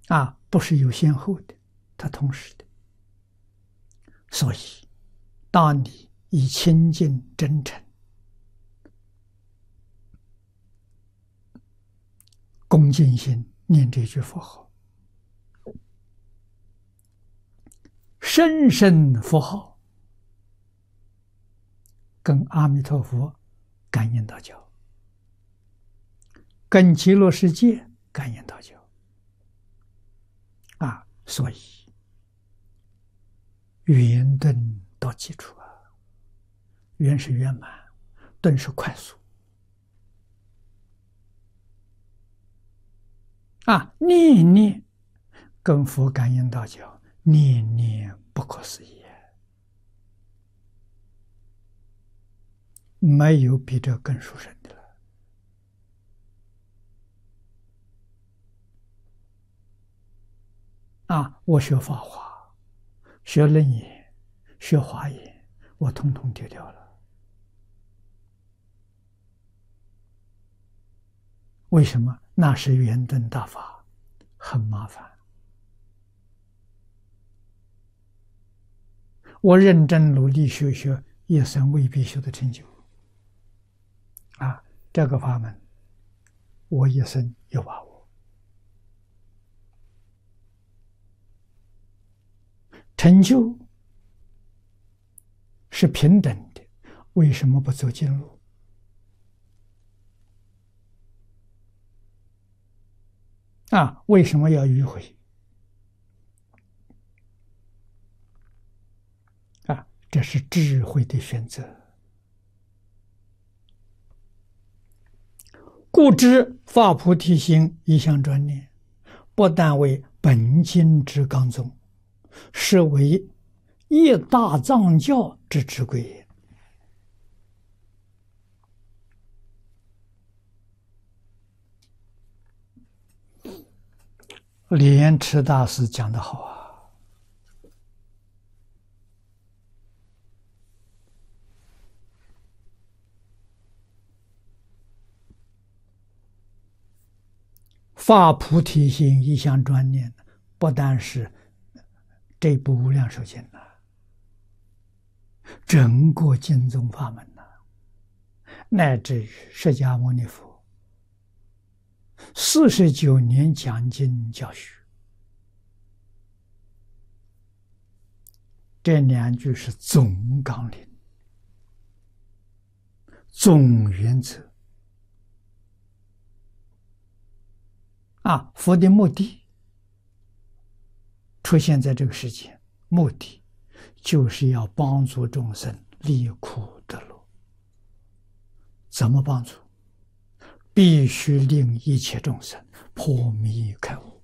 不是有先后的，它同时的。所以，当你以清净真诚、恭敬心念这句佛号，声声佛号跟阿弥陀佛感应道交，跟极乐世界感应道交。所以圆顿到基础圆是圆满，顿是快速。念念跟佛感应道交，念念不可思议，没有比这更殊胜的了。我学法华，学楞严，学华严，我统统丢掉了。为什么？那是圆顿大法，很麻烦。我认真努力学，一生未必修得成就。这个法门，我一生有把握。成就是平等的，为什么不走近路？为什么要迂回？这是智慧的选择。故知发菩提心，一向专念，不但为本经之纲宗，是为一大藏教之之贵也。莲池大师讲得好发菩提心，一向专念，不但是这部无量寿经整个经宗法门乃至于释迦牟尼佛49年讲经教学，这2句是总纲领、总原则。佛的目的出现在这个世界，目的就是要帮助众生离苦得乐。怎么帮助？必须令一切众生破迷开悟。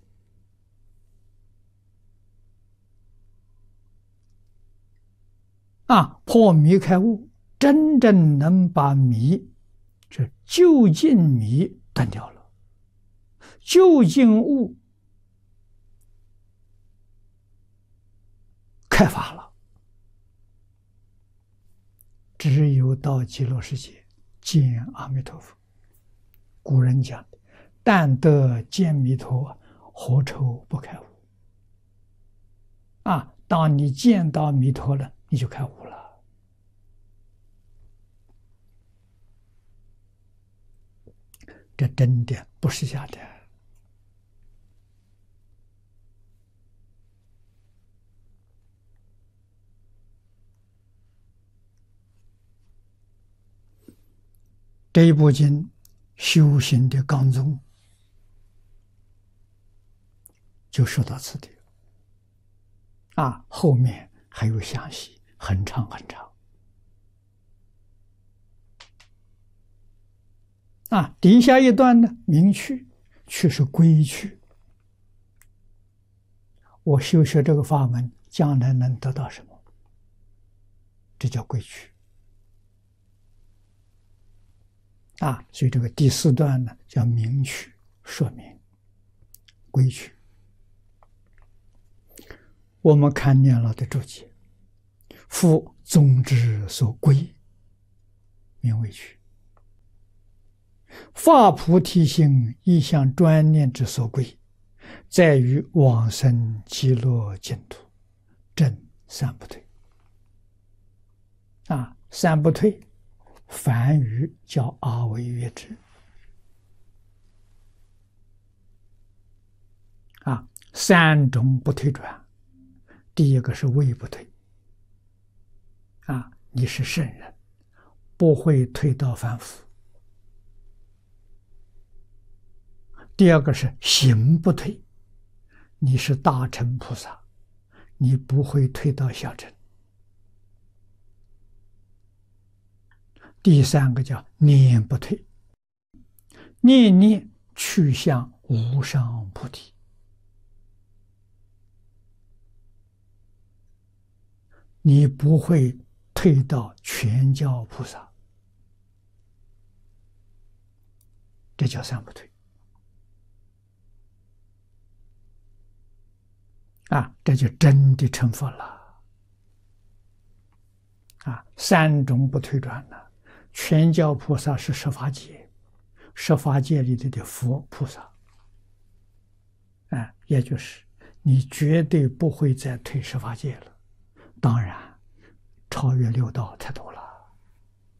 破迷开悟，真正能把迷，这究竟迷断掉了，究竟悟开发了。只有到极乐世界见阿弥陀佛。古人讲的，但得见弥陀，何愁不开悟。当你见到弥陀了，你就开悟了。这真的不是假的。这一部经修行的纲宗就说到此地后面还有详细，很长很长。底下一段呢，明去，去是归去。我修学这个法门，将来能得到什么？这叫归去。所以这个第4段呢，叫明去，说明归去。我们看念老的注解，夫宗之所归，名为去；发菩提心，一向专念之所归， 在于往生极乐净土，正三不退。三不退，梵语叫阿惟越之。三种不退转，第一个是位不退。你是圣人，不会退到凡夫。第二个是行不退，你是大乘菩萨，你不会退到小乘。第三个叫念不退，念念去向无上菩提。你不会退到全教菩萨，这叫三不退。这就真的成佛了。三种不退转了。全教菩萨是十法界，十法界里头的佛菩萨，也就是你绝对不会再退十法界了。当然，超越六道才多。